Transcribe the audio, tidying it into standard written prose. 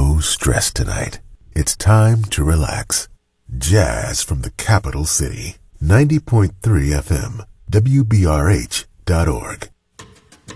no stress tonight. It's time to relax. Jazz from the capital city. 90.3 FM, WBRH.org.